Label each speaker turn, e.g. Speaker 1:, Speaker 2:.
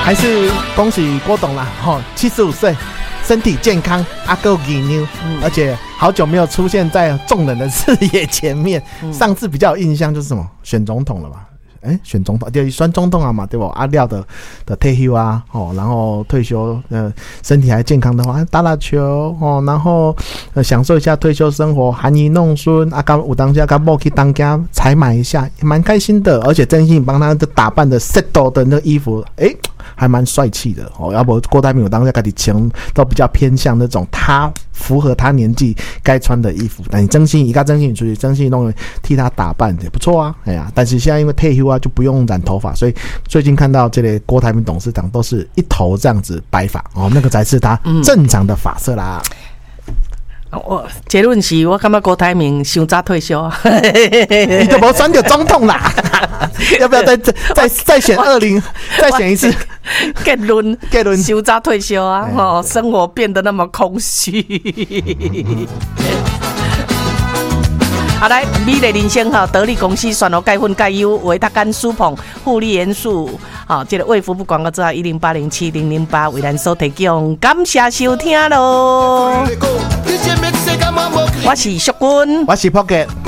Speaker 1: 还是恭喜郭董啦，75岁，身体健康，够牛牛，而且好久没有出现在众人的视野前面。上次比较有印象就是什么选总统了吧？选总统就选总统啊嘛，对不？阿廖的退休啊，然后退休，身体还健康的话，打打球然后享受一下退休生活，含饴弄孙啊，有当家跟某去当家采买一下，也蛮开心的。而且真心帮他的打扮的 settle 的那个衣服，还蛮帅气的要不郭台铭有当下自己穿都比较偏向那种他符合他年纪该穿的衣服。但你真心一个真心出去，真心弄替他打扮也不错啊。但是现在因为退休啊，就不用染头发，所以最近看到这类郭台铭董事长都是一头这样子白发那个才是他正常的发色啦。
Speaker 2: 结论是我感觉郭台铭太早退休啊，
Speaker 1: 你就没选到总统啦？要不要再选20，再选一次？
Speaker 2: 结论太早退休啊！生活变得那么空虚。好来，美丽人生得力公司选好钙粉钙优维他甘舒捧护理元素，这个卫福部广告之后10807008为咱所提供，感谢收听咯。我是淑君，
Speaker 1: 我是 Pocket。